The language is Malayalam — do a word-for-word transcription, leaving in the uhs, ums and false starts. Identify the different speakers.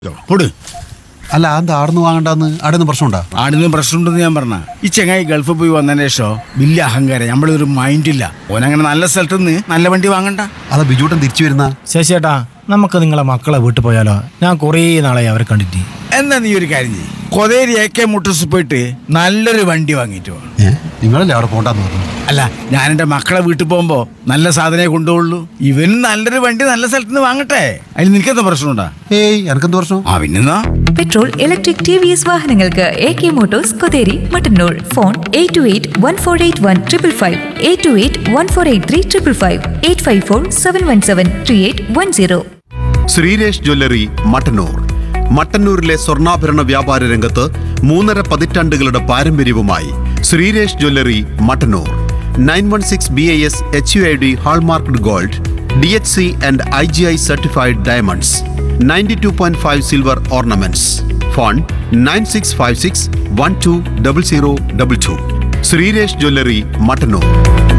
Speaker 1: പൊട്
Speaker 2: അല്ല എന്താ ആടുന്ന് വാങ്ങണ്ടെന്ന് ആടുന്ന് പ്രശ്നമുണ്ടാ?
Speaker 1: ആടുന്ന് പ്രശ്നമുണ്ടെന്ന് ഞാൻ പറഞ്ഞ ഈ ചെങ്ങായി ഗൾഫിൽ പോയി വന്നതിന് ശേഷം വലിയ അഹങ്കാരം, നമ്മളൊരു മൈൻഡില്ല. ഓനങ്ങനെ നല്ല സ്ഥലത്ത് നിന്ന് നല്ല വണ്ടി വാങ്ങണ്ട.
Speaker 2: അതാ ബിജൂട്ടൻ തിരിച്ചു വരുന്ന.
Speaker 3: ശശിയേട്ടാ, നമുക്ക് നിങ്ങളെ മക്കളെ വീട്ടിൽ പോയാലോ? ഞാൻ കുറേ നാളായി അവരെ കണ്ടിട്ട്.
Speaker 1: എന്നാ നീ ഒരു കാര്യം ചെയ്യ്, കൊതേരി എ കെ മോട്ടോഴ്സ് പോയിട്ട് നല്ലൊരു വണ്ടി വാങ്ങിയിട്ട് വാ.
Speaker 2: നിങ്ങളല്ലേ അവിടെ പോണ്ടെന്ന് പറഞ്ഞു?
Speaker 1: അല്ല, ഞാൻ എൻ്റെ മക്കളെ വീട്ടിൽ പോകുമ്പോ നല്ല സാധനമേ കൊണ്ടുപോകുള്ളൂ. ഇവന് നല്ലൊരു വണ്ടി നല്ല സ്ഥലത്ത് നിന്ന് വാങ്ങട്ടെ. അതിന് നിനക്കെന്താ പ്രശ്നമുണ്ടാ?
Speaker 2: ഏയ് എനക്കെന്ത് പ്രശ്നം?
Speaker 1: ആ പിന്നെന്നാ,
Speaker 4: petrol, electric, T V S വാഹനങ്ങൾക്ക് A K Motors Kotheri Mattannur. Phone eight to eight one four eight one triple five, eight to eight one four eight three triple five, eight five four seven one seven three eight one zero.
Speaker 5: Sreeresh jewellery Mattannur. മട്ടന്നൂരിലെ സ്വർണ്ണാഭരണ വ്യാപാര രംഗത്ത് മൂന്നര പതിറ്റാണ്ടുകളുടെ പാരമ്പര്യവുമായി Sreeresh jewellery Mattannur. Nine one six B I S H U I D hallmarked gold, D H C and I G I certified diamonds, ninety two point five silver ornaments. Phone nine six five six one two double zero double two. Sreeresh jewellery Mattannur.